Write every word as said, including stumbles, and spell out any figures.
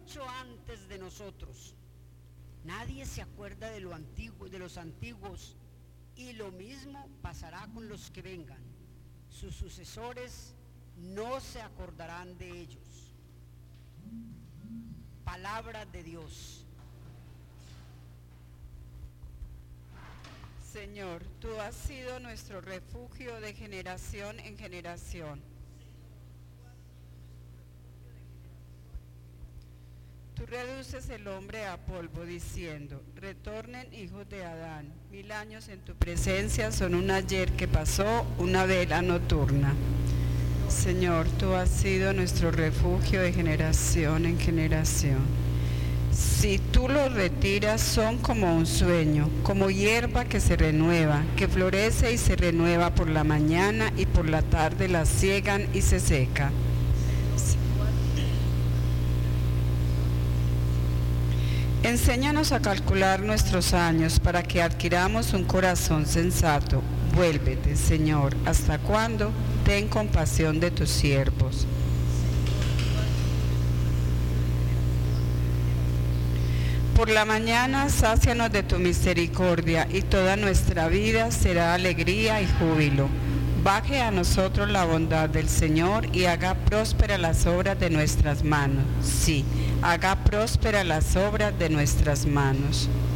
mucho antes de nosotros. Nadie se acuerda de lo antiguo, de los antiguos, y lo mismo pasará con los que vengan. Sus sucesores no se acordarán de ellos. Palabra de Dios. Señor, tú has sido nuestro refugio de generación en generación. Tú reduces el hombre a polvo, diciendo, retornen hijos de Adán. Mil años en tu presencia son un ayer que pasó, una vela nocturna. Señor, tú has sido nuestro refugio de generación en generación. Si tú los retiras, son como un sueño, como hierba que se renueva, que florece y se renueva por la mañana y por la tarde la siegan y se seca. Enséñanos a calcular nuestros años para que adquiramos un corazón sensato. Vuélvete, Señor, ¿hasta cuándo? Ten compasión de tus siervos. Por la mañana, sácianos de tu misericordia, y toda nuestra vida será alegría y júbilo. Baje a nosotros la bondad del Señor y haga prósperas las obras de nuestras manos. Sí, haga prósperas las obras de nuestras manos.